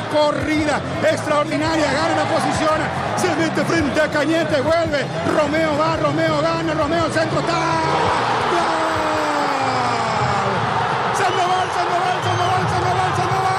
corrida extraordinaria, gana la posición, se mete frente a Cañete, vuelve, Romeo va, Romeo gana, Romeo centro, ¡está! Sandoval, Sandoval, Sandoval, Sandoval, Sandoval.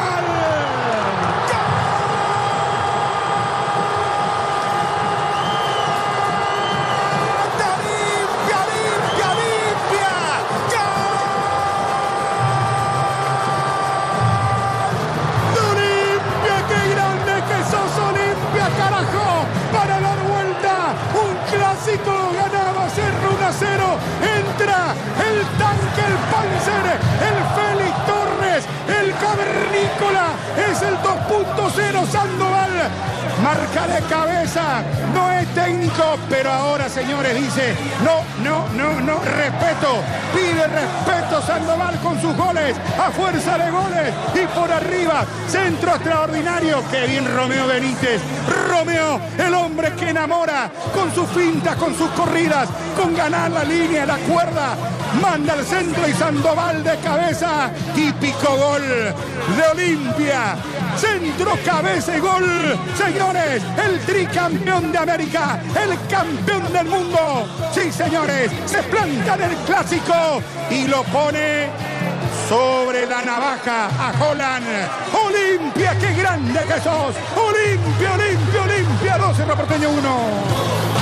Para dar vuelta, un clásico ganaba Cerro 1-0, entra el tanque, el Panzer, el Félix Torres, el Cavernícola, es el 2.0 Sandoval, marca de cabeza, no es técnico, pero ahora señores dice, no, respeto, pide respeto Sandoval con sus goles, a fuerza de goles, y por arriba, centro extraordinario, que bien Romeo Benítez, Romeo, el hombre que enamora, con sus fintas, con sus corridas, con ganar la línea, la cuerda, manda al centro y Sandoval de cabeza, típico gol de Olimpia, centro, cabeza y gol, señores, el tricampeón de América, el campeón del mundo, sí señores, se planta en el clásico y lo pone sobre la navaja a Holland. Olimpia, qué grande que sos, Olimpia, Olimpia, Olimpia, 12 Porteño 1.